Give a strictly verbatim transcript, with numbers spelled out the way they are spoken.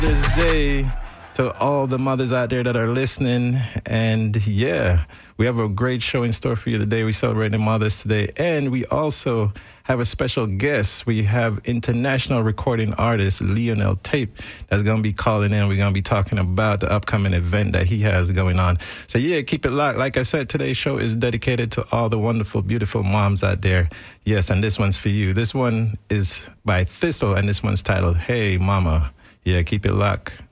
Mother's Day to all the mothers out there that are listening. And yeah, we have a great show in store for you today. We're celebrating mothers today. And we also have a special guest. We have international recording artist Lionel Tape that's going to be calling in. We're going to be talking about the upcoming event that he has going on. So yeah, keep it locked. Like I said, today's show is dedicated to all the wonderful, beautiful moms out there. Yes, and this one's for you. This one is by Thistle, and this one's titled, Hey Mama. Yeah, keep it locked.